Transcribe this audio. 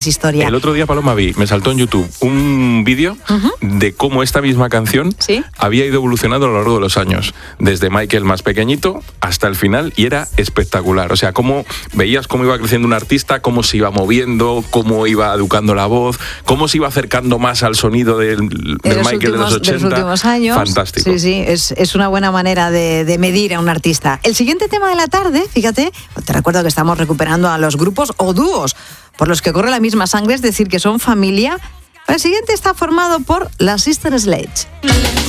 historia. El otro día, Paloma, me saltó en YouTube un vídeo de cómo esta misma canción había ido evolucionando a lo largo de los años, desde Michael más pequeñito hasta el final, y era espectacular. O sea, cómo veías cómo iba creciendo un artista, cómo se iba moviendo, cómo iba educando la voz, cómo se iba acercando más al sonido del Michael de los 80. De los últimos años. Fantástico. Sí, es una buena manera de medir a un artista. El siguiente tema de la tarde, fíjate, te recuerdo que estamos recuperando a los grupos o dúos por los que corre la misma sangre, es decir, que son familia. El siguiente está formado por las Sister Sledge.